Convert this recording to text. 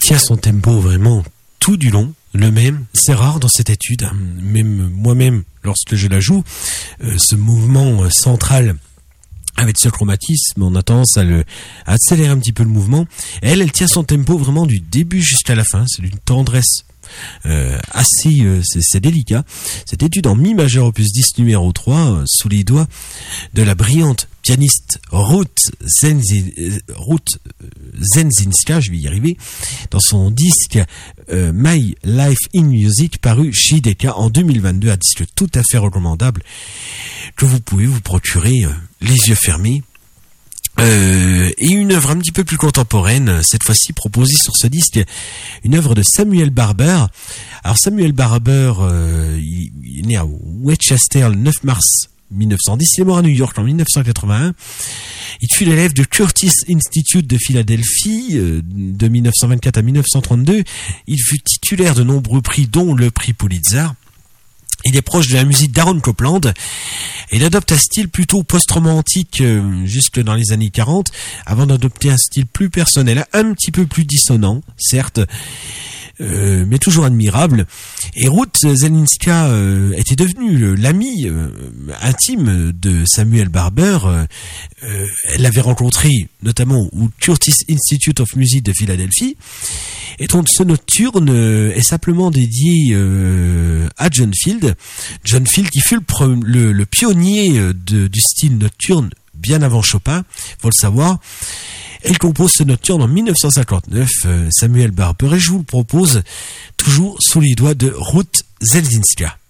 tient son tempo vraiment tout du long, le même. C'est rare dans cette étude, hein. Même moi-même, lorsque je la joue, ce mouvement central avec ce chromatisme, on a tendance à accélérer un petit peu le mouvement. Elle tient son tempo vraiment du début jusqu'à la fin. C'est d'une tendresse c'est délicat. Cette étude en mi majeur opus 10 numéro 3 sous les doigts de la brillante pianiste Ruth Zenzinska, je vais y arriver, dans son disque My Life in Music paru chez Decca en 2022, un disque tout à fait recommandable que vous pouvez vous procurer les yeux fermés. Et une œuvre un petit peu plus contemporaine, cette fois-ci proposée sur ce disque, une œuvre de Samuel Barber. Alors Samuel Barber, il est né à Westchester le 9 mars 1910, il est mort à New York en 1981. Il fut l'élève du Curtis Institute de Philadelphie de 1924 à 1932. Il fut titulaire de nombreux prix, dont le prix Pulitzer. Il est proche de la musique d'Aaron Copland. Il adopte un style plutôt post-romantique jusque dans les années 40, avant d'adopter un style plus personnel, un petit peu plus dissonant, certes, mais toujours admirable. Et Ruth Zenzinska était devenue l'amie intime de Samuel Barber. Elle l'avait rencontré notamment au Curtis Institute of Music de Philadelphie. Et donc ce nocturne est simplement dédié à John Field. John Field qui fut le pionnier du style nocturne bien avant Chopin, faut le savoir. Elle compose ce nocturne en 1959, Samuel Barber, et je vous le propose toujours sous les doigts de Ruth Zenzinska.